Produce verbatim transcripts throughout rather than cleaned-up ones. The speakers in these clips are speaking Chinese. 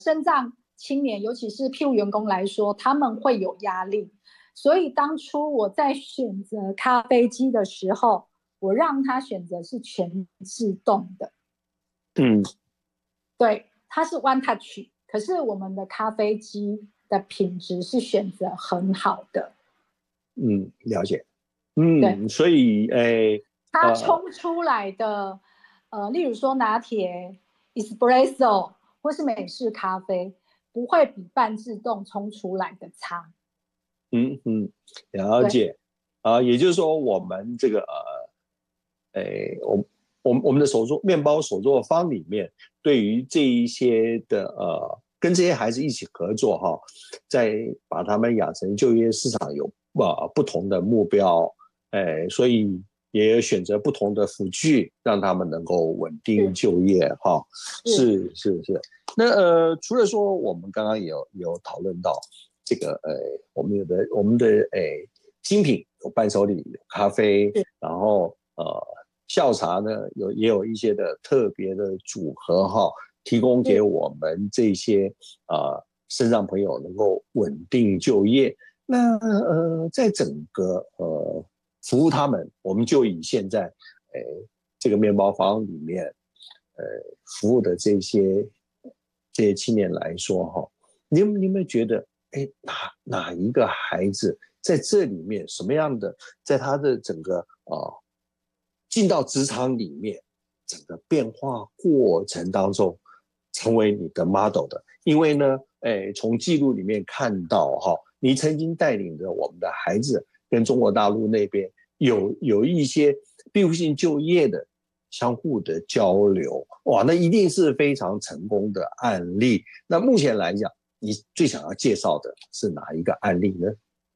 身障青年，尤其是庇护员工来说，他们会有压力。所以当初我在选择咖啡机的时候，我让他选择是全自动的。 嗯， 对，它是 One Touch， 可是我们的咖啡机的品质是选择很好的。 嗯，了解。嗯，所以诶， 它呃， 冲出来的，呃，例如说拿铁、espresso 或是美式咖啡，不会比半自动冲出来的差。 嗯嗯，了解。啊、呃，也就是说，我们这个呃，诶，我我们我们的手作面包手作坊里面，对于这一些的呃，跟这些孩子一起合作哈，在把他们养成就业市场有呃不同的目标，诶，所以也有选择不同的辅具，让他们能够稳定就业哈。是是是。那呃，除了说我们刚刚也有有讨论到这个呃，我们有的我们的诶精品有伴手礼、有咖啡，然后呃下午茶呢有也有一些的特别的组合哈，提供给我们这些呃身障朋友能够稳定就业。那呃，在整个呃服务他们，我们就以现在呃这个面包房里面呃服务的这些这些青年来说哈，你有你有没有觉得，哎，哪哪一个孩子在这里面什么样的，在他的整个啊、呃、进到职场里面，整个变化过程当中，成为你的 model 的？因为呢，哎，从记录里面看到哈，你曾经带领着我们的孩子跟中国大陆那边有有一些庇护性就业的相互的交流，哇，那一定是非常成功的案例。那目前来讲，你最想要介绍的是哪一个案例呢？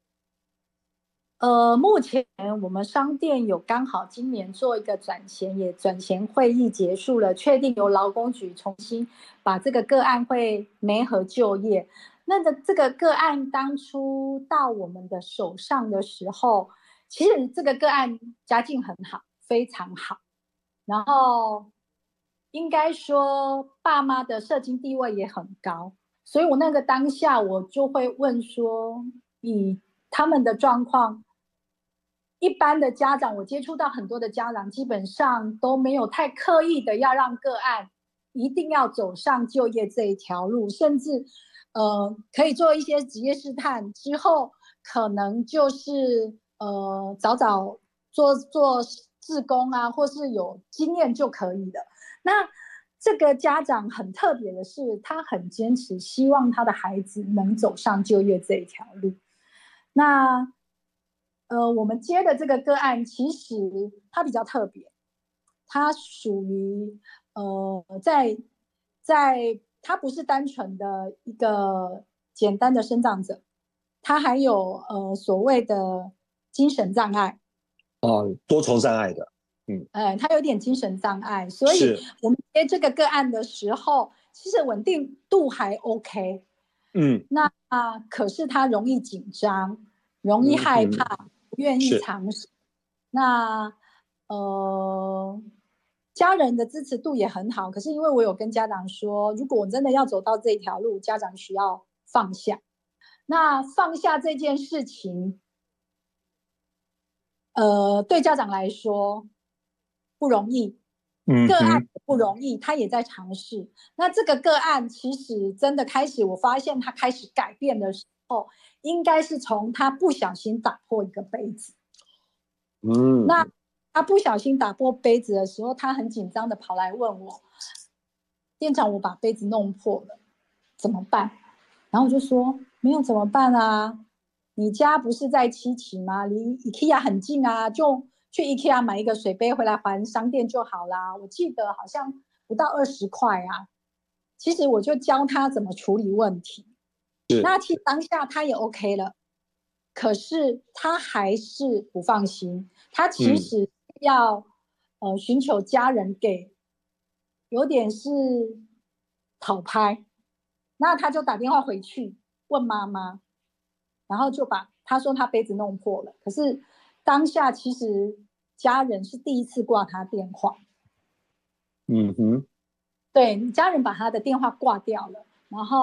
呃，目前我们商店有刚好今年做一个转衔，也转衔会议结束了，确定由劳工局重新把这个个案会媒合就业。那的这个个案当初到我们的手上的时候，其实这个个案家境很好，非常好，然后应该说爸妈的社经地位也很高，所以我那个当下我就会问说，以他们的状况，一般的家长，我接触到很多的家长，基本上都没有太刻意的要让个案一定要走上就业这一条路，甚至呃可以做一些职业试探之后，可能就是呃早早做做志工啊，或是有经验就可以了。那这个家长很特别的是，他很坚持，希望他的孩子能走上就业这一条路。那呃，我们接的这个个案，其实它比较特别，它属于呃，在在它不是单纯的一个简单的生长者，它还有呃所谓的精神障碍。 哦，多重障碍的。嗯， 呃，他有点精神障碍，所以是。 我们接这个个案的时候，其实稳定度还 OK。 嗯那啊，可是他容易紧张，容易嗯嗯， 害怕，不愿意是。 尝试。那呃，家人的支持度也很好，可是因为我有跟家长说，如果我真的要走到这一条路，家长需要放下。那放下这件事情，呃，对家长来说不容易，个案嗯哼。 不容易，他也在尝试。那这个个案其实真的开始，我发现他开始改变的时候，应该是从他不小心打破一个杯子。那嗯他不小心打破杯子的时候，他很紧张的跑来问我，店长，我把杯子弄破了，怎么办？然后我就说没有怎么办啊？你家不是在七期吗？离 IKEA 很近啊，就去 IKEA 买一个水杯回来还商店就好啦。我记得好像不到二十块啊。其实我就教他怎么处理问题。那其实当下他也 OK 了，可是他还是不放心。他其嗯实要呃寻求家人给，有点是讨拍。那他就打电话回去问妈妈，然后就把他说他杯子弄破了，可是当下其实家人是第一次挂他电话。 嗯哼。 对，家人把他的电话挂掉了，然后